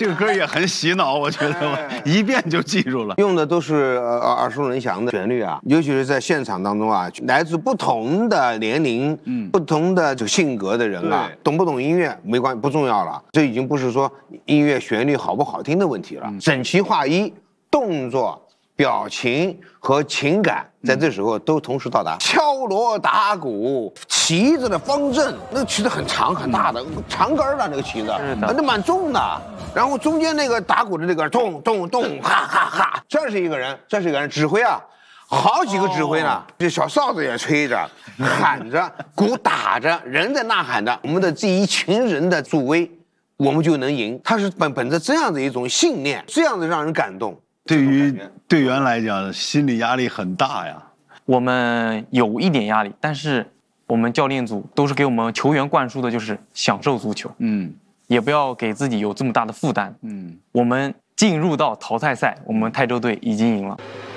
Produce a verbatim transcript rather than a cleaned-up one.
这个歌也很洗脑，我觉得我一遍就记住了。 用的都是呃耳熟能详的旋律啊，尤其是在现场当中啊，来自不同的年龄、嗯，不同的这个性格的人啊，懂不懂音乐没关不重要了，这已经不是说音乐旋律好不好听的问题了，嗯、整齐划一，动作。表情和情感在这时候都同时到达。敲锣打鼓，旗子的方阵，那个旗子很长很大的，长杆的那个旗子，那蛮重的。然后中间那个打鼓的那个咚咚咚，哈哈哈，这是一个人，这是一个人指挥啊，好几个指挥呢，这小哨子也吹着，喊着，鼓打着，人在呐喊着，我们的这一群人的助威，我们就能赢。他是本本着这样的一种信念，这样的让人感动。 对于队员来讲，心理压力很大呀。 我们有一点压力，但是我们教练组都是给我们球员灌输的，就是享受足球。嗯，也不要给自己有这么大的负担。嗯，我们进入到淘汰赛，我们泰州队已经赢了。